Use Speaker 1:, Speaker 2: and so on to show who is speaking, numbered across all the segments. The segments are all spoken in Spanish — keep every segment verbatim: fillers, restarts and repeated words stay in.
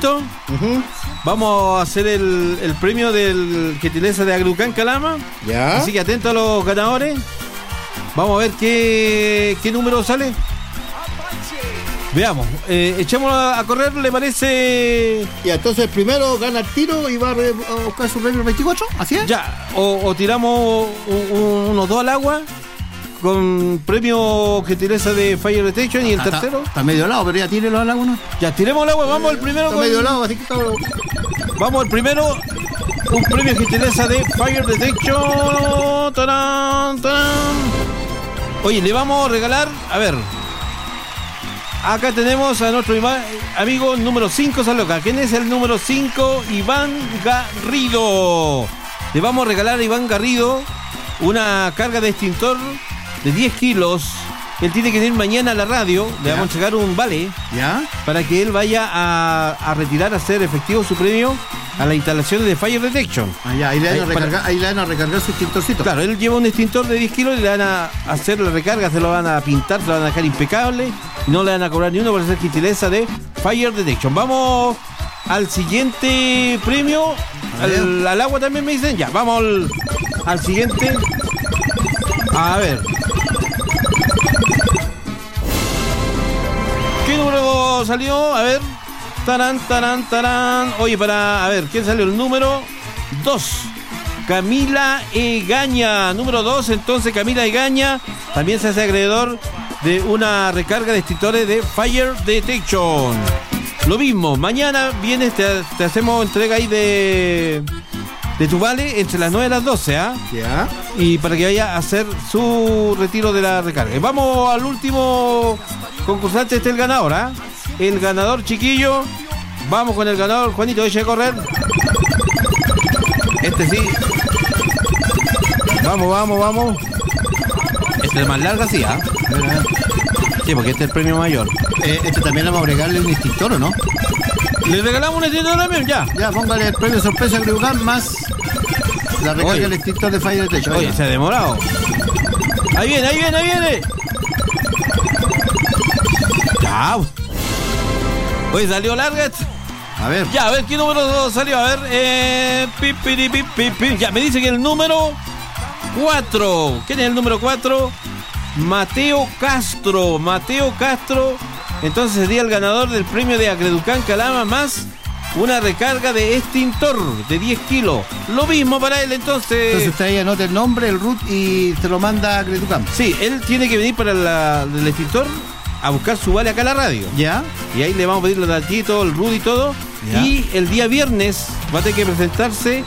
Speaker 1: Carlito,
Speaker 2: Uh-huh.
Speaker 1: vamos a hacer el, el premio del gentileza de Agreducán Calama.
Speaker 2: Ya.
Speaker 1: Así que atento a los ganadores. Vamos a ver qué, qué número sale. Veamos, eh, echémoslo a correr, ¿le parece?
Speaker 2: Y entonces el primero gana el tiro y va a, re- a buscar su premio veinticuatro, ¿así es?
Speaker 1: Ya, o, o tiramos un- un- unos dos al agua con premio gentileza de Fire Detection y el
Speaker 2: Está-
Speaker 1: tercero.
Speaker 2: Está, está medio lado, pero ya tírelo al agua, ¿no?
Speaker 1: Ya, tiremos el agua, vamos al primero.
Speaker 2: Está
Speaker 1: con-
Speaker 2: medio lado, así que cabrón.
Speaker 1: Vamos al primero. Un premio gentileza de Fire Detection. ¡Tarán, tarán! Oye, le vamos a regalar, a ver. Acá tenemos a nuestro ima- amigo número cinco, Saloca. ¿Quién es el número cinco? Iván Garrido. Le vamos a regalar a Iván Garrido una carga de extintor de diez kilos. Él tiene que ir mañana a la radio. Le
Speaker 2: Ya.
Speaker 1: vamos a entregar un vale
Speaker 2: ¿Ya?
Speaker 1: para que él vaya a, a retirar, a hacer efectivo su premio a la instalación de Fire Detection.
Speaker 2: Ah, ya, ahí le van a
Speaker 1: Ahí, para-
Speaker 2: recargar, ahí le van a recargar su extintorcito.
Speaker 1: Claro, él lleva un extintor de diez kilos y le van a hacer la recarga, se lo van a pintar, se lo van a dejar impecable y no le van a cobrar ni uno por hacer gentileza de Fire Detection. Vamos al siguiente premio,
Speaker 2: A ver.
Speaker 1: al, al agua también me dicen. Ya, vamos al, al siguiente. A ver. ¿Qué número salió? A ver. Tarán, tarán, tarán. Oye, para, a ver, ¿quién salió? El número dos. Camila Egaña. Número dos, entonces Camila Egaña también se hace acreedor de una recarga de extintores de Fire Detection. Lo mismo, mañana vienes, te, te hacemos entrega ahí de, de tu vale entre las nueve y las doce, ¿ah?
Speaker 2: Ya.
Speaker 1: Y para que vaya a hacer su retiro de la recarga. Y vamos al último concursante, este es el ganador, ¿ah? El ganador, chiquillo. Vamos con el ganador, Juanito, eche a correr. Este sí. Vamos, vamos, vamos. Este es más larga, sí, ¿ah? Sí, porque este es el premio mayor.
Speaker 2: Eh, este también vamos a agregarle un extintor, ¿o no?
Speaker 1: Le regalamos un extintor también, ya.
Speaker 2: Ya, póngale el premio sorpresa Agreducán más la recarga
Speaker 1: Oye.
Speaker 2: del extintor de Fire Detection.
Speaker 1: Oye, se ha demorado. Ahí viene, ahí viene, ahí viene. Ya. Oye, salió larga.
Speaker 2: A ver.
Speaker 1: Ya, a ver, ¿qué número salió? A ver, eh, pi, pi, pi, pi, pi. Ya, me dice que el número cuatro. ¿Quién es el número cuatro? Mateo Castro. Mateo Castro. Entonces sería el ganador del premio de Agreducán Calama más una recarga de extintor de diez kilos. Lo mismo para él, entonces.
Speaker 2: Entonces usted ahí anota el nombre, el root y se lo manda a Agreducán.
Speaker 1: Sí, él tiene que venir para la, el extintor a buscar su vale acá a la radio.
Speaker 2: ¿Ya?
Speaker 1: Y ahí le vamos a pedir los datitos, el RUD y todo.
Speaker 2: Ya.
Speaker 1: Y el día viernes va a tener que presentarse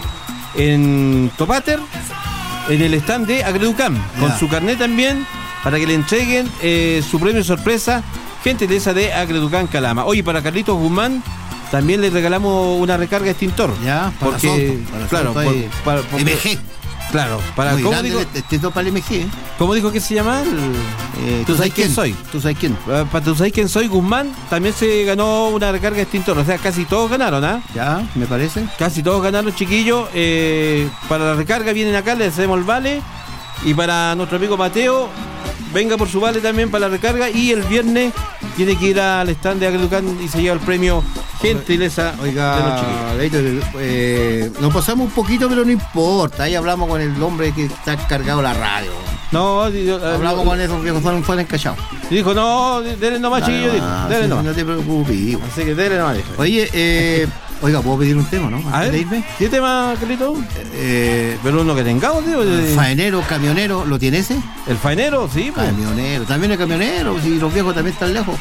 Speaker 1: en Topater, en el stand de Agreducán, con
Speaker 2: Ya.
Speaker 1: su carnet también, para que le entreguen eh, su premio sorpresa, gentileza de Agreducán Calama. Oye, para Carlitos Guzmán también le regalamos una recarga de extintor.
Speaker 2: Ya, para
Speaker 1: porque,
Speaker 2: Soto, para
Speaker 1: claro,
Speaker 2: Soto
Speaker 1: por-
Speaker 2: ahí.
Speaker 1: para- porque-
Speaker 2: M G.
Speaker 1: Claro, para,
Speaker 2: Muy
Speaker 1: ¿cómo
Speaker 2: grande
Speaker 1: digo,
Speaker 2: el extintor para el M G. ¿eh?
Speaker 1: ¿cómo dijo que se llama? El-
Speaker 2: Eh,
Speaker 1: ¿Tú sabes quién soy?
Speaker 2: ¿Tú sabes quién?
Speaker 1: Eh, Para tú sabes quién soy, Guzmán también se ganó una recarga de extintor. O sea, casi todos ganaron, ¿ah?
Speaker 2: Ya, me parece.
Speaker 1: Casi todos ganaron, chiquillos. Eh, para la recarga vienen acá, le hacemos el vale. Y para nuestro amigo Mateo, venga por su vale también para la recarga. Y el viernes tiene que ir al stand de Agreducán y se lleva el premio gentileza de los chiquillos.
Speaker 2: Oiga, Leito, eh, nos pasamos un poquito, pero no importa. Ahí hablamos con el hombre que está cargado la radio.
Speaker 1: No, di- eh,
Speaker 2: Hablamos
Speaker 1: no,
Speaker 2: con esos viejos, fueron, fueron encallados.
Speaker 1: dijo, no, denle nomás, chiquillos. dijo, Denle
Speaker 2: sí,
Speaker 1: nomás.
Speaker 2: no te preocupes. hijo.
Speaker 1: Así que denle nomás. dijo.
Speaker 2: Oye, eh, oiga, ¿puedo pedir un tema, no?
Speaker 1: A
Speaker 2: Antes de
Speaker 1: ver,
Speaker 2: irme.
Speaker 1: ¿qué tema, Carlito?
Speaker 2: Eh,
Speaker 1: Pero uno que tengamos, tío. eh,
Speaker 2: faenero, camionero, ¿lo tiene ese?
Speaker 1: El faenero, sí, pues.
Speaker 2: Camionero, también el camionero, si los viejos también están lejos.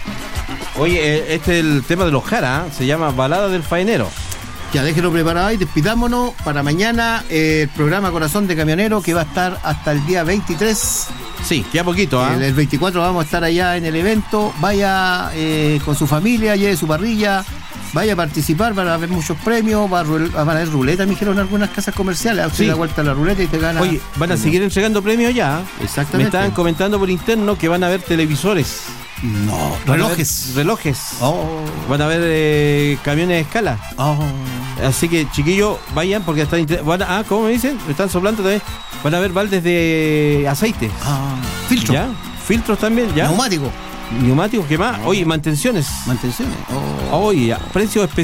Speaker 1: Oye, eh, este es el tema de los Jara, ¿eh? Se llama Balada del Faenero.
Speaker 2: Ya, déjenlo preparado y despidámonos para mañana eh, el programa Corazón de Camionero que va a estar hasta el día veintitrés.
Speaker 1: Sí, ya poquito, ¿ah?
Speaker 2: El, el veinticuatro vamos a estar allá en el evento. Vaya eh, con su familia, lleve su parrilla, vaya a participar, van a haber muchos premios, va a, rul- van a haber ruleta, me dijeron en algunas casas comerciales. A usted
Speaker 1: Sí.
Speaker 2: da vuelta a la ruleta y te gana.
Speaker 1: Oye, van a seguir entregando premios ya. Me
Speaker 2: Exactamente.
Speaker 1: estaban comentando por interno que van a haber televisores.
Speaker 2: No,
Speaker 1: Van a
Speaker 2: relojes.
Speaker 1: haber relojes.
Speaker 2: Oh,
Speaker 1: Van a haber eh, camiones de escala.
Speaker 2: oh.
Speaker 1: Así que, chiquillos, vayan porque están. inter- Van a, ah, ¿cómo me dicen? Me están soplando también. Van a haber baldes de aceite.
Speaker 2: Ah, filtro.
Speaker 1: ¿Ya? Filtros también, ¿ya?
Speaker 2: Neumático.
Speaker 1: Neumáticos, ¿qué más? Oye, mantenciones.
Speaker 2: Mantenciones. Oh.
Speaker 1: Oye, precios especiales.